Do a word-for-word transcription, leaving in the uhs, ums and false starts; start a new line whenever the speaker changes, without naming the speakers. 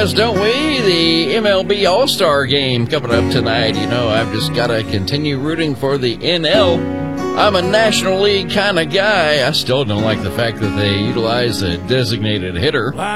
does, don't we? The M L B All-Star Game coming up tonight. You know, I've just got to continue rooting for the N L. I'm a National League kind of guy. I still don't like the fact that they utilize a designated hitter.